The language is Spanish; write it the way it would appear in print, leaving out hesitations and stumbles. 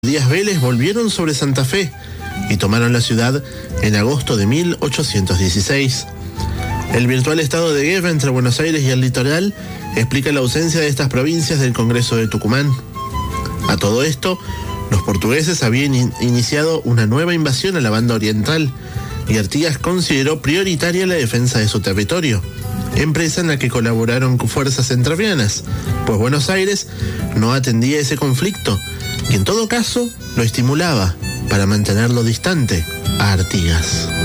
Díaz Vélez volvieron sobre Santa Fe y tomaron la ciudad en agosto de 1816. El virtual estado de guerra entre Buenos Aires y el litoral explica la ausencia de estas provincias del Congreso de Tucumán. A todo esto, los portugueses habían iniciado una nueva invasión a la banda oriental y Artigas consideró prioritaria la defensa de su territorio, empresa en la que colaboraron fuerzas entrerrianas, pues Buenos Aires no atendía ese conflicto y en todo caso lo estimulaba para mantenerlo distante a Artigas.